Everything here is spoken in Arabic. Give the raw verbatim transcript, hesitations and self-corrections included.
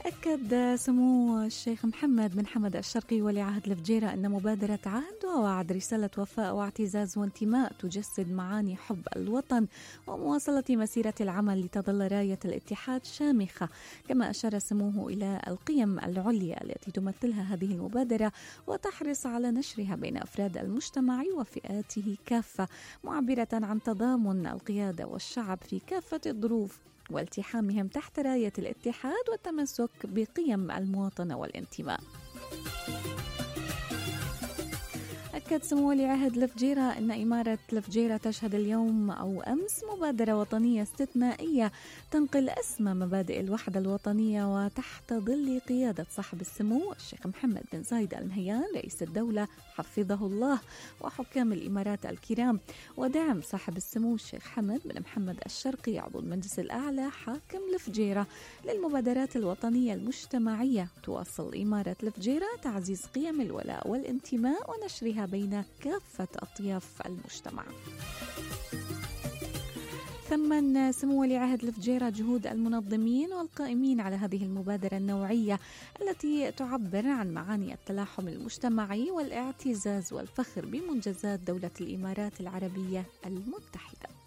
أكد سمو الشيخ محمد بن حمد الشرقي ولي عهد الفجيرة أن مبادرة عهد ووعد رسالة وفاء واعتزاز وانتماء تجسد معاني حب الوطن ومواصلة مسيرة العمل لتظل راية الاتحاد شامخة. كما أشار سموه إلى القيم العليا التي تمثلها هذه المبادرة وتحرص على نشرها بين أفراد المجتمع وفئاته كافة، معبرة عن تضامن القيادة والشعب في كافة الظروف والتحامهم تحت راية الاتحاد والتمسك بقيم المواطنة والانتماء. أكد سمو ولي عهد الفجيرة أن إمارة الفجيرة تشهد اليوم أو أمس مبادرة وطنية استثنائية تنقل أسمى مبادئ الوحدة الوطنية وتحت ظل قيادة صاحب السمو الشيخ محمد بن زايد آل نهيان رئيس الدولة حفظه الله وحكام الإمارات الكرام، ودعم صاحب السمو الشيخ حمد بن محمد الشرقي عضو المجلس الأعلى حاكم الفجيرة للمبادرات الوطنية المجتمعية. تواصل إمارة الفجيرة تعزيز قيم الولاء والانتماء ونشرها بين كافة أطياف المجتمع. ثمن سمو ولي عهد الفجيرة جهود المنظمين والقائمين على هذه المبادرة النوعية التي تعبر عن معاني التلاحم المجتمعي والاعتزاز والفخر بمنجزات دولة الإمارات العربية المتحدة.